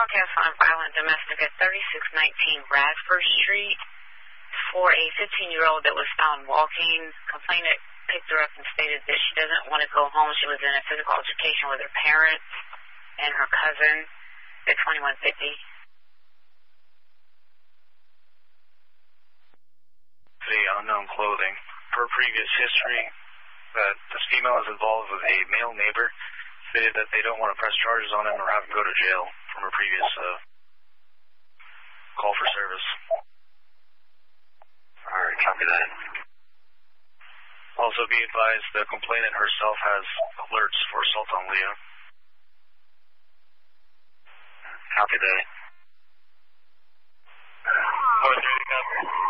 broadcast on violent domestic at 3619 Bradford Street for a 15-year-old that was found walking. Complainant picked her up and stated that she doesn't want to go home. She was in a physical altercation with her parents and her cousin at 2150. The unknown clothing. Per previous history, that this female is involved with a male neighbor, stated that they don't want to press charges on him or have him go to jail from her previous call for service. Alright, copy that. Also be advised the complainant herself has alerts for assault on Leo. Copy that. 430, copy.